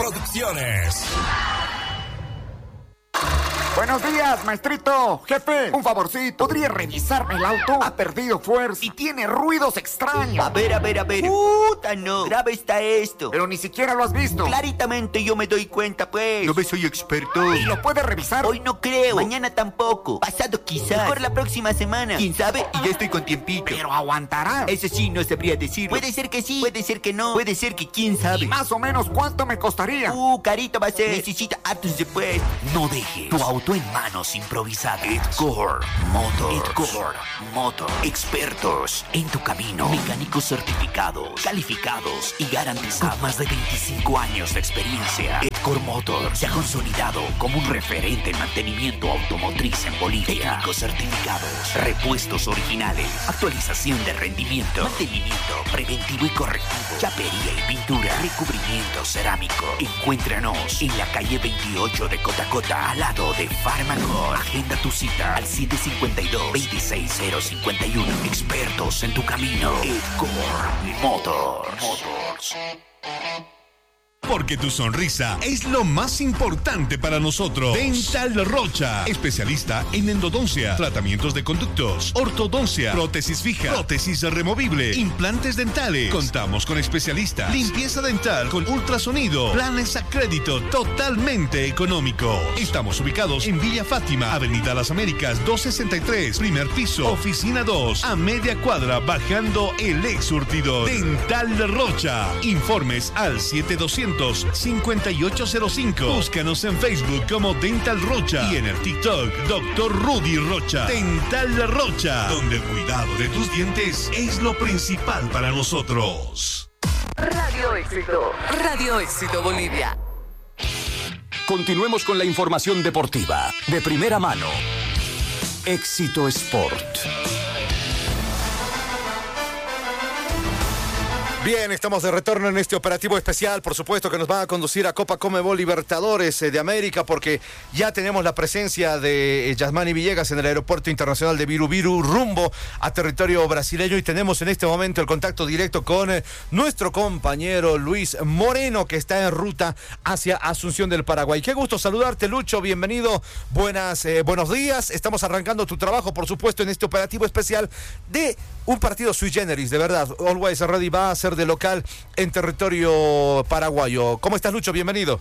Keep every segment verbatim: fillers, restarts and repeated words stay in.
Producciones. Buenos días, maestrito. Jefe, un favorcito. ¿Podría revisarme el auto? Ha perdido fuerza y tiene ruidos extraños. A ver, a ver, a ver. Puta, no. Grave está esto. Pero ni siquiera lo has visto. Claritamente yo me doy cuenta, pues. No me soy experto. ¿Y lo puedes revisar? Hoy no creo. Mañana tampoco. Pasado quizás. Mejor la próxima semana. ¿Quién sabe? Y ya estoy con tiempito. Pero aguantará. Eso sí, no sabría decir. Puede ser que sí, puede ser que no. Puede ser que quién sabe. ¿Y más o menos cuánto me costaría? Uh, carito va a ser. Necesita hartos después. No dejes tu auto en manos improvisadas. Edcore Motors. Edcore Motor. Expertos en tu camino. Mecánicos certificados, calificados y garantizados. Con más de veinticinco años de experiencia, Edcore Motors se ha consolidado como un referente en mantenimiento automotriz en Bolivia. Técnicos certificados, repuestos originales, actualización de rendimiento, mantenimiento preventivo y correctivo, chapería y pintura, recubrimiento cerámico. Encuéntranos en la calle veintiocho de Cotacota, al lado de Farmacor. Agenda tu cita al siete cinco dos, dos seis cero cinco uno. Expertos en tu camino. Edcore Motors. Motors. Porque tu sonrisa es lo más importante para nosotros. Dental Rocha, especialista en endodoncia, tratamientos de conductos, ortodoncia, prótesis fija, prótesis removible, implantes dentales. Contamos con especialistas, limpieza dental con ultrasonido, planes a crédito totalmente económico. Estamos ubicados en Villa Fátima, Avenida Las Américas doscientos sesenta y tres, primer piso, oficina dos, a media cuadra bajando el ex surtidor. Dental Rocha. Informes al siete doscientos, cincuenta y ocho cero cinco. Búscanos en Facebook como Dental Rocha y en el TikTok doctor Rudy Rocha. Dental Rocha, donde el cuidado de tus dientes es lo principal para nosotros. Radio Éxito. Radio Éxito Bolivia. Continuemos con la información deportiva de primera mano. Éxito Sport. Bien, estamos de retorno en este operativo especial, por supuesto que nos va a conducir a Copa Conmebol Libertadores de América, porque ya tenemos la presencia de Yasmani Villegas en el Aeropuerto Internacional de Virubiru, rumbo a territorio brasileño, y tenemos en este momento el contacto directo con nuestro compañero Luis Moreno, que está en ruta hacia Asunción del Paraguay. Qué gusto saludarte, Lucho, bienvenido, buenas, eh, buenos días. Estamos arrancando tu trabajo, por supuesto, en este operativo especial de un partido sui generis, de verdad. Always Ready va a ser de local en territorio paraguayo. ¿Cómo estás, Lucho? Bienvenido.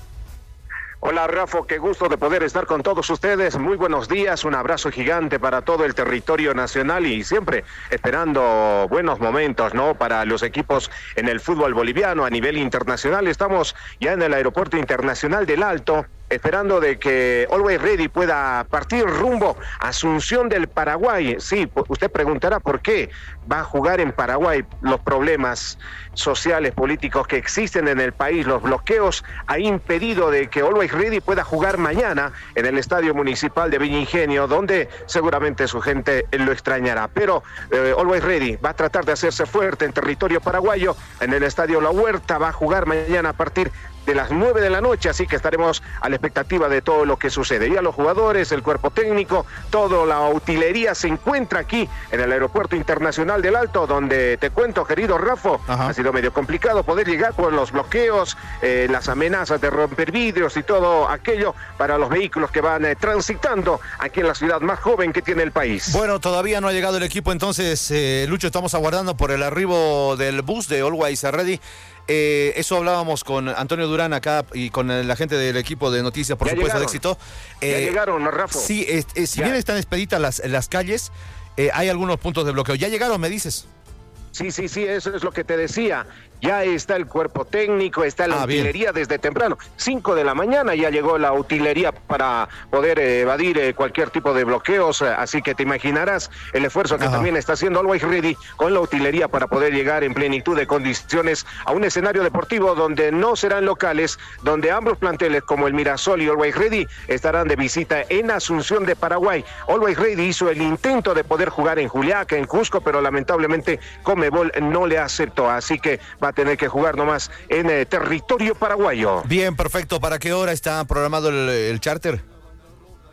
Hola, Rafa, qué gusto de poder estar con todos ustedes. Muy buenos días, un abrazo gigante para todo el territorio nacional y siempre esperando buenos momentos, ¿no? Para los equipos en el fútbol boliviano a nivel internacional. Estamos ya en el Aeropuerto Internacional del Alto, esperando de que Always Ready pueda partir rumbo a Asunción del Paraguay. Sí, usted preguntará por qué va a jugar en Paraguay. Los problemas sociales, políticos que existen en el país, los bloqueos, ha impedido de que Always Ready pueda jugar mañana en el Estadio Municipal de Villa Ingenio, donde seguramente su gente lo extrañará. Pero eh, Always Ready va a tratar de hacerse fuerte en territorio paraguayo, en el Estadio La Huerta. Va a jugar mañana a partir de las nueve de la noche, así que estaremos a la expectativa de todo lo que sucede. Ya los jugadores, el cuerpo técnico, toda la utilería se encuentra aquí en el Aeropuerto Internacional del Alto, donde te cuento, querido Rafa, ha sido medio complicado poder llegar por los bloqueos, eh, las amenazas de romper vidrios y todo aquello para los vehículos que van eh, transitando aquí en la ciudad más joven que tiene el país. Bueno, todavía no ha llegado el equipo, entonces, eh, Lucho, estamos aguardando por el arribo del bus de Always Ready. Eh, eso hablábamos con Antonio Durán acá y con la gente del equipo de noticias, por ya supuesto, llegaron. de Éxito. Eh, ya llegaron, ¿no, Rafa? Sí, eh, eh, si ya. bien están expeditas las, las calles, eh, hay algunos puntos de bloqueo. ¿Ya llegaron, me dices? Sí, sí, sí, eso es lo que te decía. Ya está el cuerpo técnico, está la ah, utilería bien. Desde temprano. Cinco de la mañana ya llegó la utilería para poder eh, evadir eh, cualquier tipo de bloqueos. Eh, así que te imaginarás el esfuerzo que Ajá. también está haciendo Always Ready con la utilería para poder llegar en plenitud de condiciones a un escenario deportivo donde no serán locales, donde ambos planteles como el Mirasol y Always Ready estarán de visita en Asunción de Paraguay. Always Ready hizo el intento de poder jugar en Juliaca, en Cusco, pero lamentablemente Conmebol no le aceptó. Así que va a tener que jugar nomás en eh, territorio paraguayo. Bien, perfecto. ¿Para qué hora está programado el, el charter?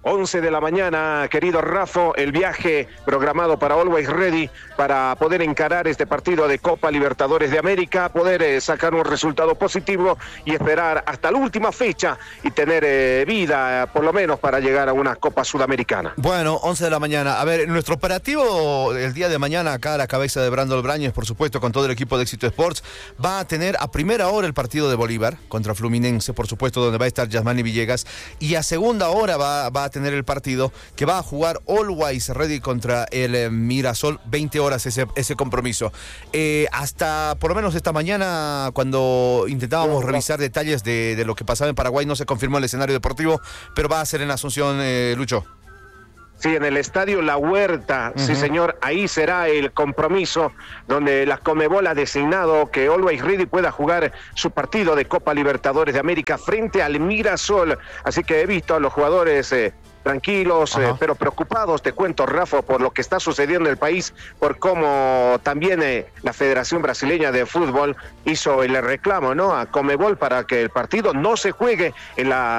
once de la mañana, querido Rafa, el viaje programado para Always Ready para poder encarar este partido de Copa Libertadores de América, poder eh, sacar un resultado positivo y esperar hasta la última fecha y tener eh, vida, eh, por lo menos, para llegar a una Copa Sudamericana. Bueno, once de la mañana. A ver, nuestro operativo el día de mañana, acá a la cabeza de Brandon Brañez, por supuesto, con todo el equipo de Éxito Sports, va a tener a primera hora el partido de Bolívar contra Fluminense, por supuesto, donde va a estar Yasmani Villegas, y a segunda hora va, va a tener el partido que va a jugar Always Ready contra el eh, Mirasol, veinte horas ese, ese compromiso. Eh, hasta por lo menos esta mañana, cuando intentábamos revisar detalles de, de lo que pasaba en Paraguay, no se confirmó el escenario deportivo, pero va a ser en Asunción, eh, Lucho. Sí, en el estadio La Huerta, uh-huh. Sí señor, ahí será el compromiso donde la Conmebol ha designado que Always Ready pueda jugar su partido de Copa Libertadores de América frente al Mirasol. Así que he visto a los jugadores eh, tranquilos, eh, pero preocupados, te cuento, Rafa, por lo que está sucediendo en el país, por cómo también eh, la Federación Brasileña de Fútbol hizo el reclamo, ¿no?, a Conmebol para que el partido no se juegue en la